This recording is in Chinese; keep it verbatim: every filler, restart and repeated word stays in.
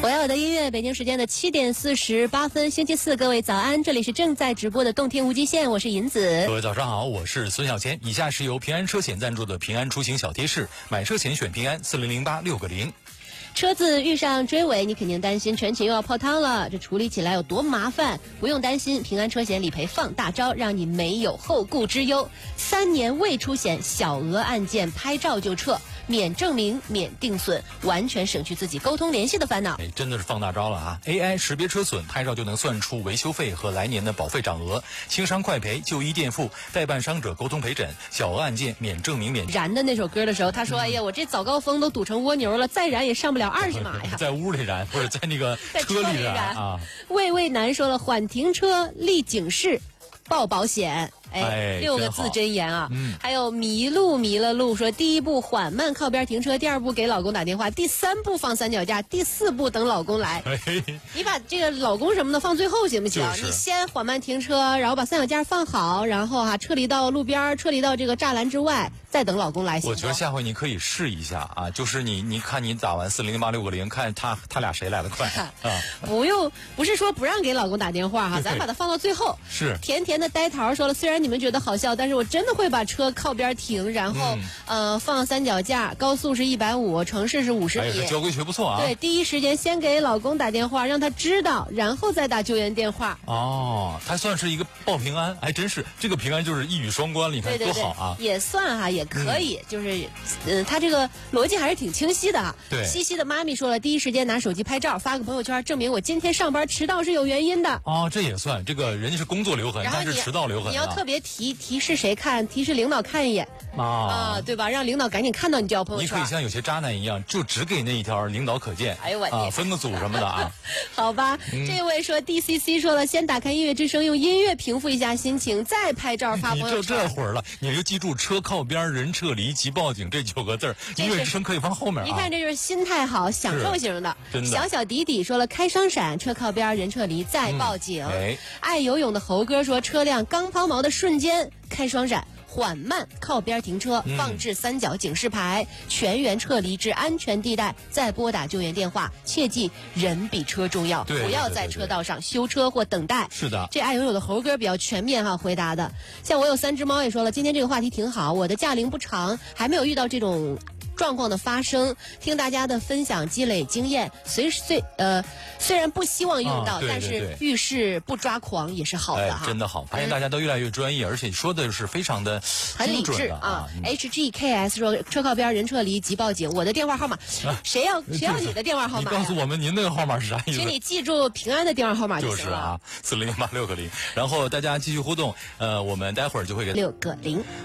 我要我的音乐，北京时间的七点四十八分，星期四，各位早安，这里是正在直播的动听无极限，我是银子。 各位早上好，我是孙小谦。以下是由平安车险赞助的平安出行小贴士，买车险选平安，四零零八六个零。 车子遇上追尾，你肯定担心全勤又要泡汤了，这处理起来有多麻烦？不用担心，平安车险理赔放大招，让你没有后顾之忧。三年未出险，小额案件拍照就撤，免证明，免定损，完全省去自己沟通联系的烦恼。 哎，真的是放大招了啊 ！A I 识别车损，拍照就能算出维修费和来年的保费涨额，轻伤快赔，就医垫付，代办伤者沟通陪诊，小额案件免证明免。 燃的那首歌的时候，他说：“哎呀，我这早高峰都堵成蜗牛了，再燃也上不了二十码呀。” 在屋里燃，或者在那个车里燃啊。 魏魏南说了，缓停车、立警示、报保险。哎， 哎六个字真言啊！ 嗯， 还有迷路迷了路说，第一步缓慢靠边停车，第二步给老公打电话，第三步放三脚架，第四步等老公来。 哎、 你把这个老公什么的放最后行不行？ 就是、 你先缓慢停车，然后把三脚架放好，然后哈、啊、撤离到路边，撤离到这个栅栏之外，再等老公来。 我觉得下回你可以试一下啊，就是你你看你打完四零零八六个零，看他他俩谁来得快啊？ 不用，不是说不让给老公打电话哈，咱把它放到最后。 是甜甜的呆桃说了，虽然你们觉得好笑，但是我真的会把车靠边停，然后、嗯、呃放三脚架，高速是一百五，城市是五十米。 哎，这交规学不错啊。 对，第一时间先给老公打电话，让他知道，然后再打救援电话。 哦，他算是一个报平安，还真是这个平安就是一语双关了，你看对对对多好啊！ 也算哈，也可以，嗯、就是，嗯、呃，他这个逻辑还是挺清晰的哈。 对， 西西的妈咪说了，第一时间拿手机拍照，发个朋友圈，证明我今天上班迟到是有原因的。 哦，这也算，这个人家是工作留痕，但是迟到留痕、啊。 你要特别提提示谁看，提示领导看一眼啊、呃，对吧？让领导赶紧看到你交朋友圈。 你可以像有些渣男一样，就只给那一条领导可见。 哎呦我啊，分个组什么的啊。 好吧、嗯，这位说 D C C 说了，先打开音乐之声，用音乐平复一下心情，再拍照发朋友圈。 你就这会儿了，你就记住车靠边、人撤离及报警这九个字儿，音乐之声可以放后面啊。 一看这就是心态好、享受型的。 真的。 小小迪迪说了，开双闪，车靠边，人撤离，再报警。 嗯、哎， 爱游泳的猴哥说，车辆刚抛锚的瞬间开双闪。缓慢靠边停车，放置三角警示牌，嗯、全员撤离至安全地带，再拨打救援电话。切记人比车重要， 对对对对对， 不要在车道上修车或等待。 是的， 这爱游泳的猴哥比较全面哈回答的。像我有三只猫也说了，今天这个话题挺好，我的驾龄不长，还没有遇到这种状况的发生，听大家的分享，积累经验，随虽呃虽然不希望用到， 啊、对对对， 但是遇事不抓狂也是好的哈、 哎。真的好，发现大家都越来越专业，嗯、而且说的是非常的很理智啊。 啊嗯、H G K S 说车靠边人撤离即报警，我的电话号码，啊、谁要谁要你的电话号码？ 你告诉我们您那个号码是啥意思？ 请你记住平安的电话号码就行了。 就是啊，四零零八六个零。然后大家继续互动，呃，我们待会儿就会给六个零。